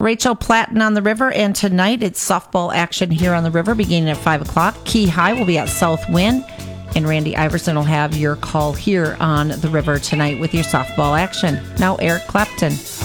Rachel Platten on the river, and tonight it's softball action here on the river beginning at 5 o'clock. Key High will be at South Wind, and Randy Iverson will have your call here on the river tonight with your softball action. Now, Eric Clapton.